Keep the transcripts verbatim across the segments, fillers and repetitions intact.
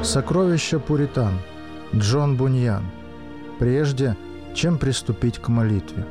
Сокровища пуритан. Джон Буньян. Прежде, чем приступить к молитве.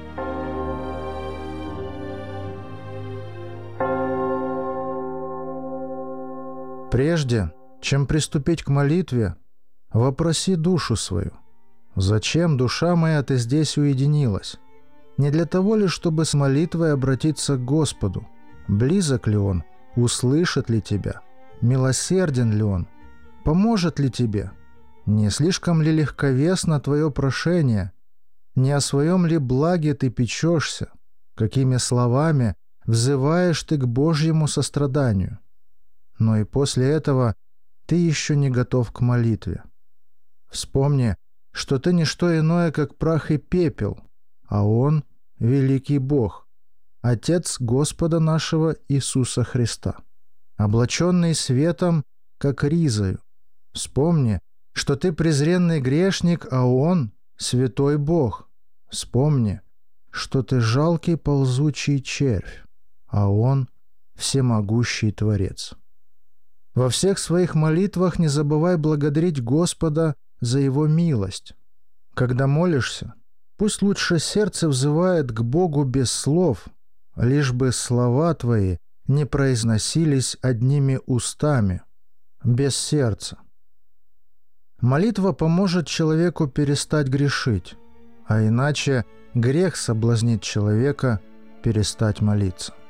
Прежде, чем приступить к молитве, вопроси душу свою: «Зачем, душа моя, ты здесь уединилась? Не для того ли, чтобы с молитвой обратиться к Господу? Близок ли Он? Услышит ли тебя? Милосерден ли Он? Поможет ли тебе? Не слишком ли легковесно твое прошение? Не о своем ли благе ты печешься? Какими словами взываешь ты к Божьему состраданию? Но и после этого ты еще не готов к молитве. Вспомни, что ты не что иное, как прах и пепел, а Он — великий Бог, Отец Господа нашего Иисуса Христа, облаченный светом, как ризою. Вспомни, что ты презренный грешник, а Он — святой Бог. Вспомни, что ты жалкий ползучий червь, а Он — всемогущий Творец. Во всех своих молитвах не забывай благодарить Господа за Его милость. Когда молишься, пусть лучше сердце взывает к Богу без слов, лишь бы слова твои не произносились одними устами, без сердца. Молитва поможет человеку перестать грешить, а иначе грех соблазнит человека перестать молиться.